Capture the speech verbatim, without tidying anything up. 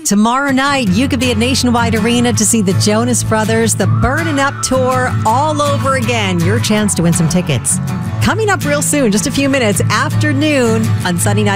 Tomorrow night, you could be at Nationwide Arena to see the Jonas Brothers, the Burnin' Up Tour all over again. Your chance to win some tickets. Coming up real soon, just a few minutes after noon on Sunny Night.